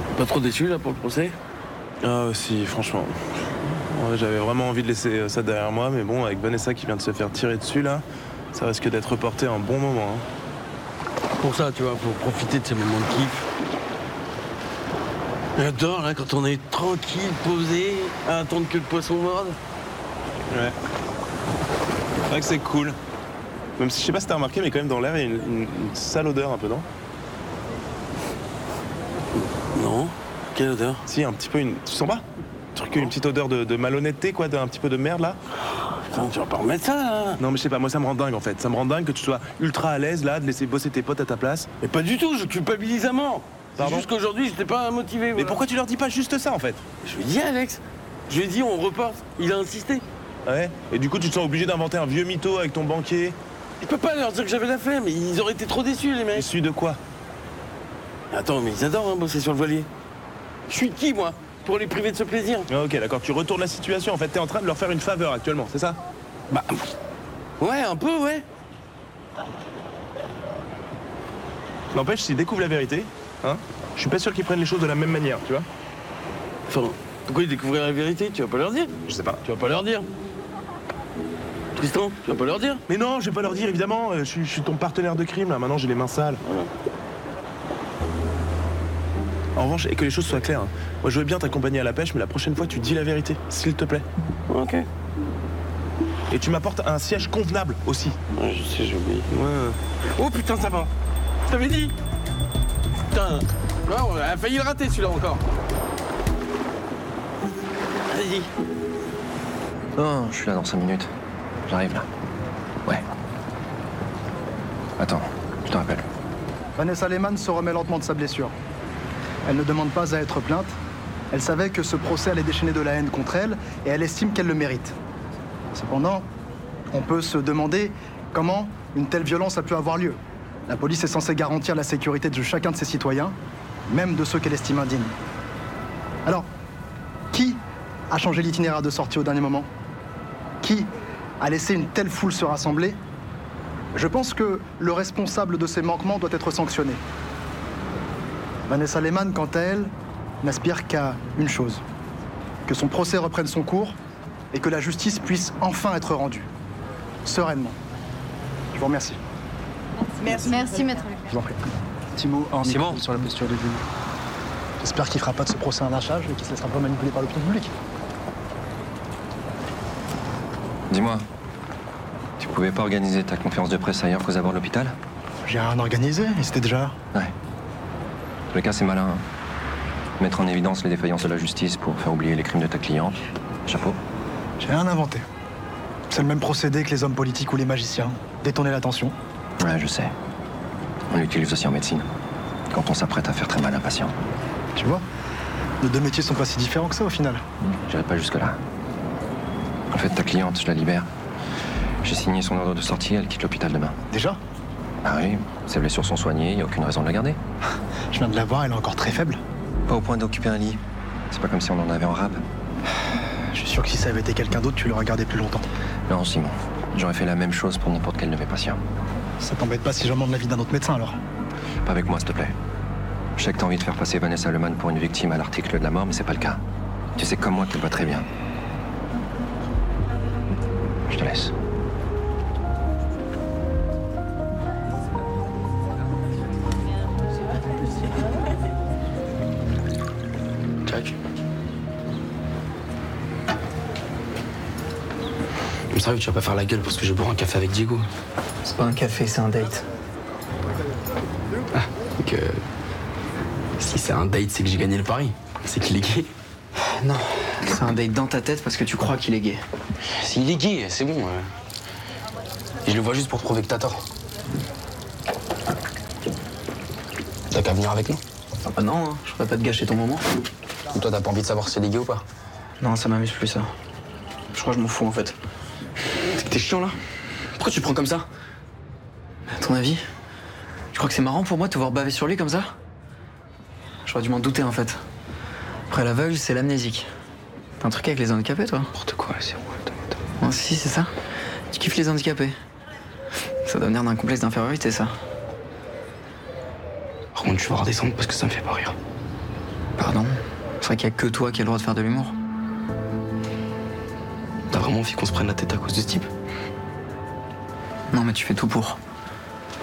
Pas trop déçu là pour le procès? Ah si, franchement. Ouais, j'avais vraiment envie de laisser ça derrière moi, mais bon, avec Vanessa qui vient de se faire tirer dessus là, ça risque d'être reporté un bon moment. Pour ça, tu vois, faut profiter de ces moments de kiff. J'adore là quand on est tranquille, posé, à attendre que le poisson morde. Ouais. C'est vrai que c'est cool. Même si je sais pas si t'as remarqué, mais quand même dans l'air, il y a une sale odeur un peu, non? Non? Quelle odeur? Si, un petit peu une. Tu sens pas? Une petite odeur de malhonnêteté, quoi, d'un petit peu de merde là. Putain, tu vas pas remettre ça là? Non mais je sais pas, moi ça me rend dingue en fait. Ça me rend dingue que tu sois ultra à l'aise là, de laisser bosser tes potes à ta place. Mais pas du tout, je culpabilise à mort. C'est Pardon? juste qu'aujourd'hui, j'étais pas motivé. Mais Voilà. pourquoi tu leur dis pas juste ça en fait? Je lui ai dit, Alex. Je lui ai dit, on reporte. Il a insisté. Ouais. Et du coup tu te sens obligé d'inventer un vieux mytho avec ton banquier. Je peux pas leur dire que j'avais la flemme, mais ils auraient été trop déçus les mecs. Issu de quoi? Attends, mais ils adorent hein, bosser sur le voilier. Je suis qui moi? Pour les priver de ce plaisir? Ah, ok, d'accord, tu retournes la situation en fait. T'es en train de leur faire une faveur actuellement, c'est ça? Bah. Ouais, un peu, ouais. N'empêche, s'ils découvrent la vérité, hein, je suis pas sûr qu'ils prennent les choses de la même manière, tu vois? Enfin, pourquoi ils découvriront la vérité? Tu vas pas leur dire? Je sais pas. Tu vas pas leur dire? Tristan, tu vas pas leur dire? Mais non, je vais pas leur dire évidemment, je suis ton partenaire de crime là, maintenant j'ai les mains sales. Voilà. En revanche, et que les choses soient claires, hein, moi je veux bien t'accompagner à la pêche, mais la prochaine fois tu dis la vérité, s'il te plaît. Ok. Et tu m'apportes un siège convenable aussi. Ouais, je sais, j'ai oublié. Ouais. Oh putain, ça va. Je t'avais dit. Putain. Ouais, on a failli le rater celui-là encore. Vas-y. Non, je suis là dans 5 minutes. J'arrive là. Ouais. Attends, je te rappelle. Vanessa Lehmann se remet lentement de sa blessure. Elle ne demande pas à être plainte. Elle savait que ce procès allait déchaîner de la haine contre elle et elle estime qu'elle le mérite. Cependant, on peut se demander comment une telle violence a pu avoir lieu. La police est censée garantir la sécurité de chacun de ses citoyens, même de ceux qu'elle estime indignes. Alors, qui a changé l'itinéraire de sortie au dernier moment? Qui a laissé une telle foule se rassembler? Je pense que le responsable de ces manquements doit être sanctionné. Vanessa Lehmann, quant à elle, n'aspire qu'à une chose. Que son procès reprenne son cours et que la justice puisse enfin être rendue. Sereinement. Je vous remercie. Merci, maître. Je vous en prie. Petit mot hors micro sur la posture de Julie. J'espère qu'il ne fera pas de ce procès un lâchage et qu'il ne se laissera pas manipuler par l'opinion publique. Dis-moi, tu pouvais pas organiser ta conférence de presse ailleurs qu'aux abords de l'hôpital? J'ai rien organisé, et c'était déjà... Ouais. En tous les cas, c'est malin. Hein. Mettre en évidence les défaillances de la justice pour faire oublier les crimes de ta cliente. Chapeau. J'ai rien inventé. C'est le même procédé que les hommes politiques ou les magiciens. Détourner l'attention. Ouais, je sais. On l'utilise aussi en médecine. Quand on s'apprête à faire très mal à un patient. Tu vois, nos deux métiers sont pas si différents que ça au final. J'irai pas jusque-là. En fait, ta cliente, je la libère. J'ai signé son ordre de sortie, elle quitte l'hôpital demain. Déjà? Ah oui, ses blessures sont soignées, y a aucune raison de la garder. Je viens de la voir, elle est encore très faible. Pas au point d'occuper un lit. C'est pas comme si on en avait en rab. Je suis sûr que si ça avait été quelqu'un d'autre, tu l'aurais gardé plus longtemps. Non, Simon. J'aurais fait la même chose pour n'importe quel de mes patients. Ça t'embête pas si j'emmène l'avis d'un autre médecin alors? Pas avec moi, s'il te plaît. Je sais que t'as envie de faire passer Vanessa Lehmann pour une victime à l'article de la mort, mais c'est pas le cas. Tu sais comme moi qu'elle va très bien. Je te laisse. Jack. Je me savais que tu vas pas faire la gueule parce que je bois un café avec Diego. C'est pas un café, c'est un date. Ah, donc si c'est un date, c'est que j'ai gagné le pari. C'est qu'il est gay. Non, c'est un date dans ta tête parce que tu crois qu'il est gay. S'il est gay, c'est bon. Et je le vois juste pour prouver que t'as tort. T'as qu'à venir avec nous. Ah bah non, hein, je ferais pas de gâcher ton moment. Ou toi, t'as pas envie de savoir si c'est gay ou pas? Non, ça m'amuse plus ça. Je crois que je m'en fous en fait. T'es chiant là. Pourquoi tu prends comme ça? À ton avis? Tu crois que c'est marrant pour moi de te voir baver sur lui comme ça? J'aurais dû m'en douter en fait. Après l'aveugle, c'est l'amnésique. T'as un truc avec les handicapés toi? N'importe quoi, c'est bon. Oh, si, c'est ça. Tu kiffes les handicapés. Ça doit venir d'un complexe d'infériorité ça. Par contre, tu vas redescendre parce que ça me fait pas rire. Pardon? C'est vrai qu'il n'y a que toi qui as le droit de faire de l'humour. T'as vraiment envie qu'on se prenne la tête à cause de ce type? Non, mais tu fais tout pour.